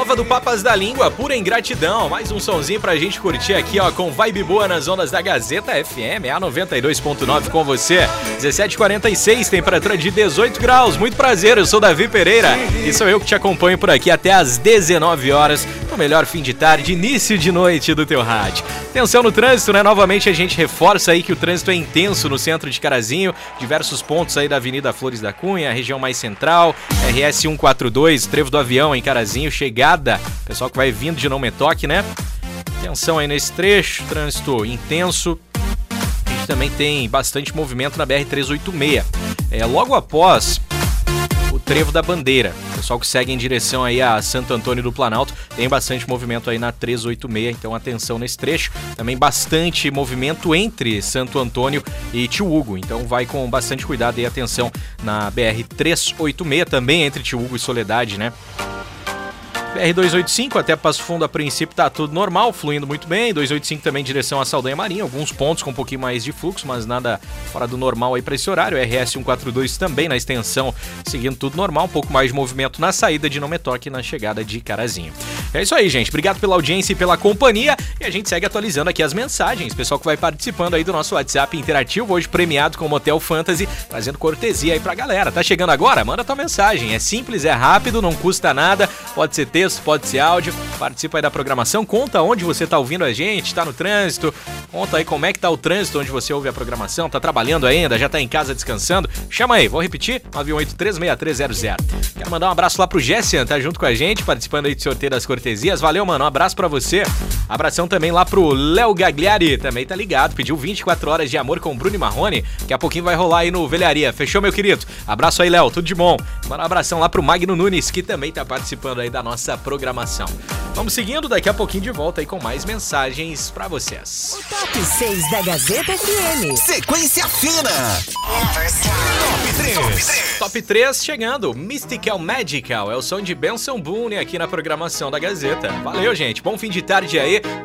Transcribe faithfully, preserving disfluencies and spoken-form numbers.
Nova do Papas da Língua, Pura Ingratidão. Mais um sonzinho pra gente curtir aqui, ó, com vibe boa nas ondas da Gazeta F M, a noventa e dois ponto nove com você. dezessete e quarenta e seis, temperatura de dezoito graus. Muito prazer, eu sou Davi Pereira e sou eu que te acompanho por aqui até às dezenove horas, no melhor fim de tarde, início de noite do teu rádio. Atenção no trânsito, né? Novamente a gente reforça aí que o trânsito é intenso no centro de Carazinho, diversos pontos aí da Avenida Flores da Cunha, a região mais central, R S cento e quarenta e dois, Trevo do Avião em Carazinho, chegada, pessoal que vai vindo de Não Me Toque, né? Atenção aí nesse trecho, trânsito intenso. A gente também tem bastante movimento na B R trezentos e oitenta e seis. É, logo após o Trevo da Bandeira, pessoal que segue em direção aí a Santo Antônio do Planalto, tem bastante movimento aí na trezentos e oitenta e seis, então atenção nesse trecho. Também bastante movimento entre Santo Antônio e Tio Hugo, então vai com bastante cuidado e atenção na B R trezentos e oitenta e seis, também entre Tio Hugo e Soledade, né? B R duzentos e oitenta e cinco até Passo Fundo a princípio tá tudo normal, fluindo muito bem. duzentos e oitenta e cinco também em direção a Saldanha Marinha, alguns pontos com um pouquinho mais de fluxo, mas nada fora do normal aí para esse horário. R S cento e quarenta e dois também na extensão, seguindo tudo normal, um pouco mais de movimento na saída de Não Me Toque e na chegada de Carazinho. É isso aí, gente. Obrigado pela audiência e pela companhia. E a gente segue atualizando aqui as mensagens. Pessoal que vai participando aí do nosso WhatsApp interativo, hoje premiado com o Motel Fantasy, trazendo cortesia aí pra galera. Tá chegando agora? Manda tua mensagem. É simples, é rápido, não custa nada. Pode ser texto, pode ser áudio. Participa aí da programação. Conta onde você tá ouvindo a gente, tá no trânsito. Conta aí como é que tá o trânsito onde você ouve a programação. Tá trabalhando ainda, já tá em casa descansando. Chama aí, vou repetir, nove um oito três, seis três zero zero. Quero mandar um abraço lá pro Jessian, tá junto com a gente, participando aí do sorteio das cortesias. Valeu, mano, um abraço pra você. Abração também lá pro Léo Gagliari, também tá ligado, pediu vinte e quatro horas de amor com Bruno e Marrone. Daqui a pouquinho vai rolar aí no Velharia. Fechou, meu querido? Abraço aí, Léo, tudo de bom. Manda um abração lá pro Magno Nunes, que também tá participando aí da nossa programação. Vamos seguindo, daqui a pouquinho de volta aí com mais mensagens pra vocês. O Top seis da Gazeta F M. Sequência fina. Top três. Top três chegando. Mystical Magical é o som de Benson Boone aqui na programação da Gazeta. Valeu, gente. Bom fim de tarde aí.